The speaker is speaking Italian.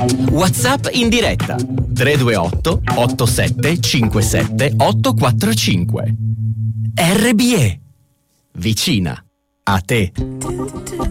WhatsApp in diretta 328 87 57 845. RBE. Vicina a te.